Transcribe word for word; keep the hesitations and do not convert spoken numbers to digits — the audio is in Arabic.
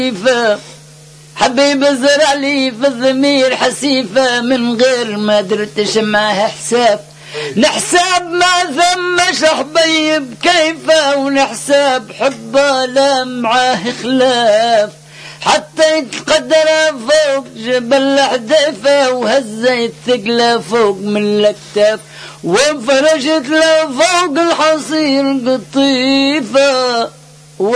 حبيب زرع لي في الضمير حسيفة من غير ما درتش معاه حساب. نحساب ما ثمش حبيب كيفه ونحساب حبه لا معاه خلاف. حتى يتقدر فوق جبل حديفه وهزيت ثقله فوق من الاكتاف وانفرجت له فوق الحصير قطيفه.